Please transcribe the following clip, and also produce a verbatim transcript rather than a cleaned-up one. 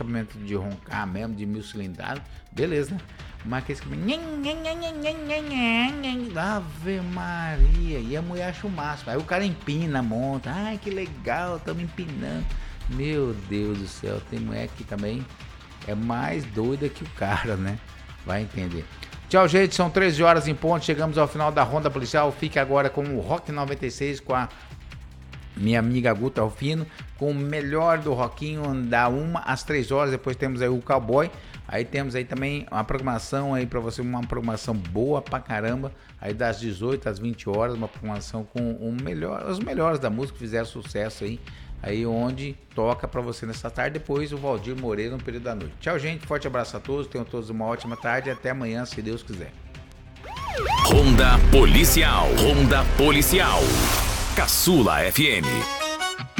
escapamento de roncar mesmo, de mil cilindradas, beleza, né? Mas aquele escapamento... Ave Maria, e a mulher acha o máximo. Aí o cara empina, monta, ai que legal, estamos empinando. Meu Deus do céu, tem mulher que também é mais doida que o cara, né? Vai entender. Tchau, gente, são treze horas em ponto, chegamos ao final da Ronda Policial. Fique agora com o Rock noventa e seis, com a minha amiga Guta Rufino, com o melhor do rockinho da uma às três horas. Depois temos aí o Cowboy. Aí temos aí também uma programação aí pra você, uma programação boa pra caramba. Aí das dezoito às vinte horas, uma programação com o melhor, os melhores da música que fizeram sucesso aí. Aí onde toca pra você nessa tarde. Depois o Valdir Moreira no período da noite. Tchau, gente. Forte abraço a todos. Tenham todos uma ótima tarde. Até amanhã, se Deus quiser. Ronda Policial. Ronda Policial. Caçula F M.